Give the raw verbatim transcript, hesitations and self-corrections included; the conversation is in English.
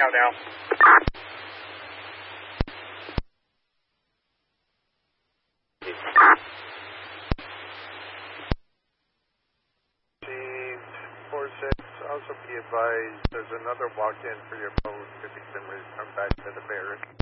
out now. four six, also be advised there's another walk-in for your boat if you can return back to the barracks.